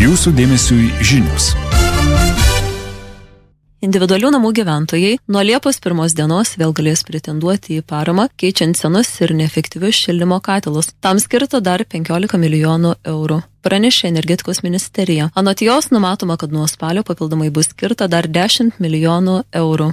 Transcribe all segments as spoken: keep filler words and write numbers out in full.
Jūsų dėmesiui žinios. Individualių namų gyventojai nuo Liepos pirmos dienos vėl galės pretenduoti į paramą, keičiant senus ir neefektyvius šildymo katilus. Tam skirta dar penkiolika milijonų eurų. Pranešė energetikos ministerija. Anot jos numatoma, kad nuo spalio papildomai bus skirta dar dešimt milijonų eurų.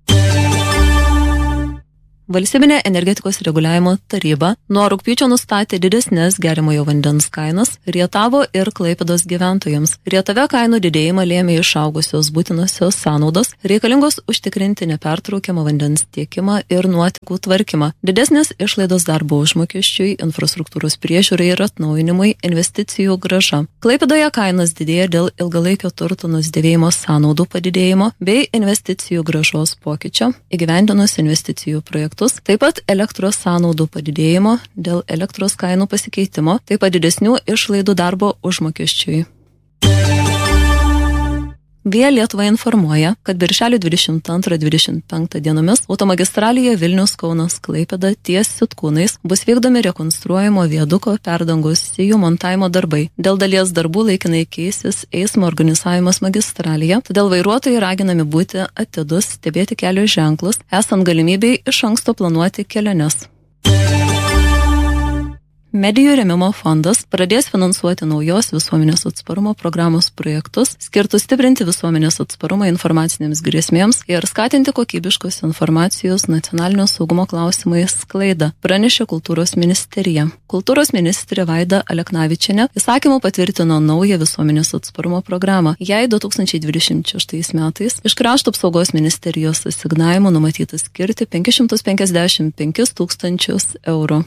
Valstybinė energetikos reguliavimo taryba nuo rugpjūčio nustatė didesnės geriamojo vandens kainas Rietavo ir Klaipėdos gyventojams. Rietave kainų didėjimą lėmė išaugusios būtinosios sąnaudos, reikalingos užtikrinti nepertraukiamą vandens tiekimą ir nuotekų tvarkymą. Didesnės išlaidos darbo užmokesčiui, infrastruktūros priežiūrai ir atnaujinimui, investicijų grąža. Klaipėdoje kainos didėja dėl ilgalaikio turto nusidėvėjimo sąnaudų padidėjimo bei investicijų grąžos pokyčio, įgyvendinus investicijų projektų. Taip pat elektros sąnaudų padidėjimo dėl elektros kainų pasikeitimo, taip pat didesnių išlaidų darbo užmokesčiui. Via Lietuva informuoja, kad birželio dvidešimt antrą dvidešimt penktą dienomis automagistralėje Vilnius-Kaunas Klaipėda ties Sitkūnais bus vykdomi rekonstruojamo viaduko perdangos sijų montavimo darbai. Dėl dalies darbų laikinai keisis eismo organizavimas magistralėje, todėl vairuotojai raginami būti atidus, stebėti kelio ženklus, esant galimybei iš anksto planuoti keliones. Medijų rėmimo fondas pradės finansuoti naujos visuomenės atsparumo programos projektus, skirtus stiprinti visuomenės atsparumą informacinėms grėsmėms ir skatinti kokybiškos informacijos nacionalinio saugumo klausimais sklaidą, pranešė Kultūros ministerija. Kultūros ministrė Vaida Aleknavičienė įsakymu patvirtino naują visuomenės atsparumo programą. Jai du tūkstančiai dvidešimt šeštais metais iš Krašto apsaugos ministerijos asignavimų numatyta skirti penkis šimtus penkiasdešimt penkis tūkstančius eurų.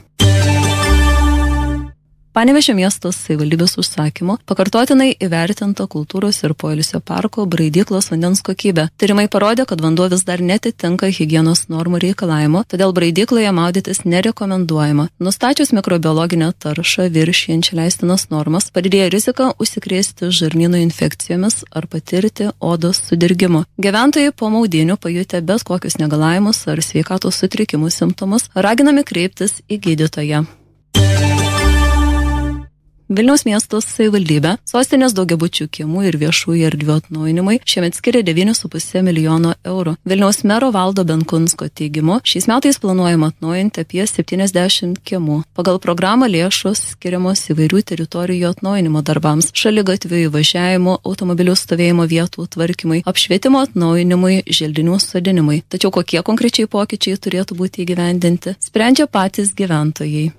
Panevėžio miesto savivaldybės užsakymu pakartotinai įvertinta kultūros ir poilsio parko Braidyklos vandens kokybė. Tyrimai parodė, kad vanduo vis dar netitinka higienos normų reikalavimo, todėl Braidykloje maudytis nerekomenduojama. Nustačius mikrobiologinę taršą viršijančią leistinas normas, padidėja rizika užsikrėsti žarnyno infekcijomis ar patirti odos sudirgimo. Gyventojai po maudynių pajutę bet kokius negalavimus ar sveikatos sutrikimų simptomus raginami kreiptis į gydytoją. Vilniaus miesto savivaldybė sostinės daugiabučių kiemų ir viešųjų erdvių atnaujinimui šiemet skiria devynis su puse milijono eurų. Vilniaus mero Valdo Benkunsko teigimu, šiais metais planuojama atnaujinti apie septyniasdešimt kiemų. Pagal programą lėšos skiriamos įvairių teritorijų atnaujinimo darbams, šaligatvių įvažiavimo, automobilių stovėjimo vietų tvarkymui, apšvietimo atnaujinimui, želdinių sodinimui. Tačiau kokie konkrečiai pokyčiai turėtų būti įgyvendinti, sprendžia patys gyventojai.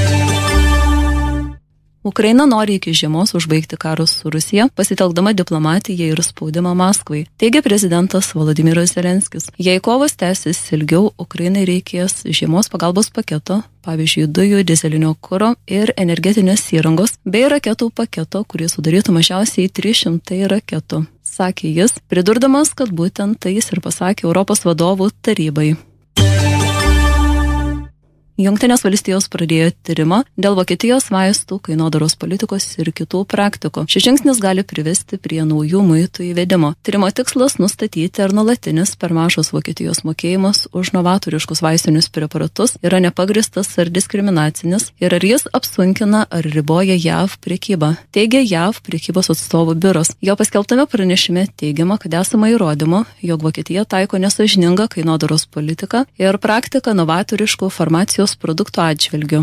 Ukraina nori iki žiemos užbaigti karus su Rusija, pasitelkdama diplomatiją ir spaudimą Maskvai, teigia prezidentas Volodymyras Zelenskis. Jei kovos tęsis ilgiau, Ukrainai reikės žiemos pagalbos paketo, pavyzdžiui, dujų, dizelinio kuro ir energetinės įrangos, bei raketų paketo, kurį sudarytų mažiausiai trys šimtai raketų, sakė jis, pridurdamas, kad būtent tai jis ir pasakė Europos vadovų tarybai. Jungtinės valstijos pradėjo tyrimą dėl Vokietijos vaistų, kainodaros politikos ir kitų praktikų. Šis žingsnis gali privesti prie naujų muitų įvedimo. Tyrimo tikslas nustatyti, ar nuolatinis per mažas Vokietijos mokėjimas už novatoriškus vaistinius preparatus yra nepagristas ar diskriminacinis ir ar jis apsunkina ar riboja J A V prekybą, teigia J A V prekybos atstovų biuras. Jo paskelbtame pranešime teigiama, kad esama įrodymų, jog Vokietija taiko nesąžiningą kainodaros politiką ir praktiką novatoriškų farmacijos produktų atžvilgių.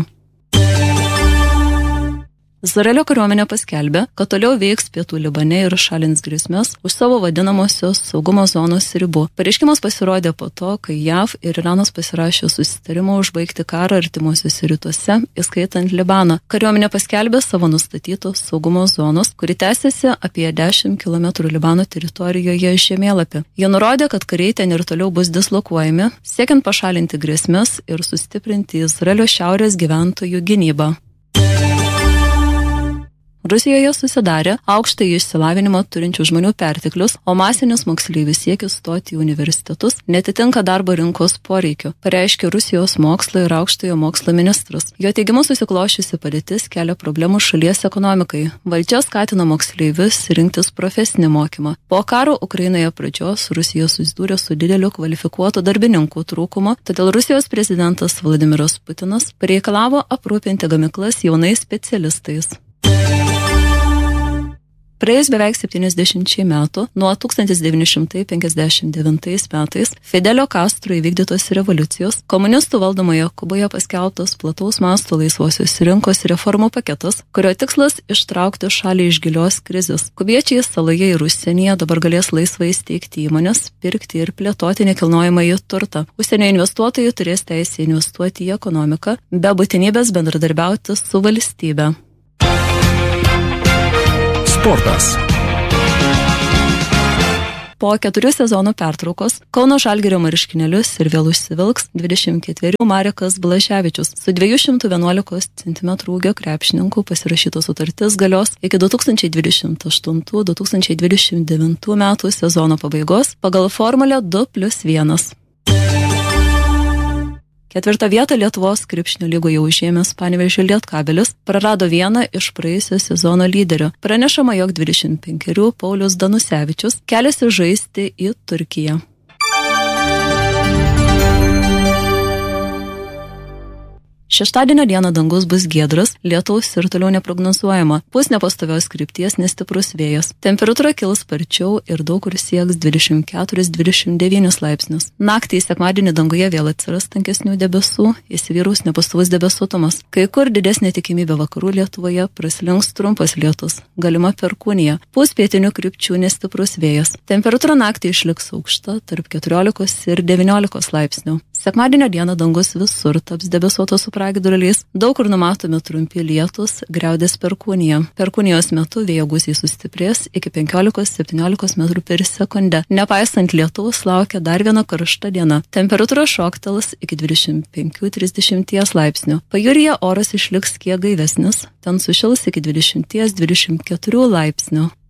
Izraelio kariuomenė paskelbė, kad toliau veiks pietų Libane ir šalins grėsmes už savo vadinamosios saugumo zonos ribų. Pareiškimas pasirodė po to, kai J A V ir Iranas pasirašė susitarimą užbaigti karą artimuosiuose rytuose, įskaitant Libaną. Kariuomenė paskelbė savo nustatytos saugumo zonos, kuri tęsiasi apie dešimt kilometrų Libano teritorijoje žemėlapį. Jie nurodė, kad kariai ten ir toliau bus dislokuojami, siekiant pašalinti grėsmes ir sustiprinti Izraelio šiaurės gyventojų gynybą. Rusijoje susidarė aukštą išsilavinimą turinčių žmonių perteklius, o masinis moksleivių siekis stoti į universitetus netitinka darbo rinkos poreikių, pareiškė Rusijos mokslo ir aukštojo mokslo ministras. Jo teigimu susiklošiusi padėtis kelia problemų šalies ekonomikai. Valdžia skatina moksleivius rinktis profesinį mokymą. Po karo Ukrainoje pradžios Rusija susidūrė su dideliu kvalifikuotų darbininkų trūkumu, todėl Rusijos prezidentas Vladimiras Putinas pareikalavo aprūpinti gamyklas jaunais specialistais. Praėjus beveik septyniasdešimčiai metų, nuo tūkstantis devyni šimtai penkiasdešimt devintais metais Fidelio Castro įvykdytos revoliucijos, komunistų valdomoje Kuboje paskelbtos plataus masto laisvosios rinkos reformų paketas, kurio tikslas ištraukti šalį iš gilios krizės. Kubiečiai saloje ir užsienyje dabar galės laisvai steigti įmonės, pirkti ir plėtoti nekilnojamąjį turtą. Užsienio investuotojai turės teisę investuoti į ekonomiką, be būtinybės bendradarbiauti su valstybe. Sportas. Po keturių sezonų pertraukos Kauno Žalgirio marškinėlius ir vėl užsivilks dvidešimt ketverių Marekas Blaževičius. Su dviejų šimtų vienuolikos centimetrų ūgio krepšininku pasirašytos sutartis galios iki du tūkstančiai dvidešimt aštuntų - du tūkstančiai dvidešimt devintų metų sezono pabaigos pagal formulę du plius vienas. Ketvirtą vietą Lietuvos krepšinio lygoje užėmęs Panevėžio Lietkabelis prarado vieną iš praėjusio sezono lyderių. Pranešama, jog dvidešimt penkerių Paulius Danusevičius keliasi žaisti į Turkiją. Šeštadienio dieną dangus bus giedras, lietaus ir toliau neprognozuojama. Pūs nepastovios krypties nestiprus vėjas. Temperatūra kils sparčiau ir daug kur sieks dvidešimt keturis - dvidešimt devynis laipsnius. Naktį sekmadienį danguje vėl atsiras tankesnių debesų, įsivyraus nepastovus debesuotumas. Kai kur didesnė tikimybė vakarų Lietuvoje praslinks trumpas lietus, galima perkūnija. Pūs pietinių krypčių nestiprus vėjas. Temperatūra naktį išliks aukšta tarp keturiolikos ir devyniolikos laipsnių. Sekmadienio dieną dangus visur taps debesuotos su pragiedruliais, daug kur numatomi trumpi lietus, griaudės perkūnija. Perkūnijos metu vėjo gūsiai sustiprės iki penkiolikos septyniolikos metrų per sekundę. Nepaisant lietaus laukia dar viena karšta diena. Temperatūra šoktels iki dvidešimt penkių - trisdešimties laipsnių. Pajūryje oras išliks kiek gaivesnis, ten sušils iki dvidešimt - dvidešimt keturių laipsnių.